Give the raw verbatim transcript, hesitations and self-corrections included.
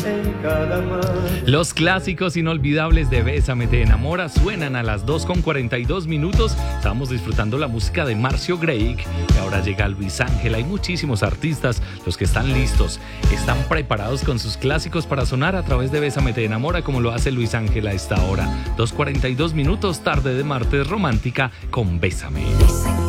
en cada mar. Los clásicos inolvidables de Bésame te enamora suenan a las dos con cuarenta y dos minutos. Estamos disfrutando la música de Marcio Grey y ahora llega Luis Ángel. Hay muchísimos artistas, los que están listos, están preparados con sus clásicos para sonar a través de Bésame te enamora, como lo hace Luis Ángel a esta hora. dos cuarenta y dos minutos, tarde de martes romántica con Bésame. Dicen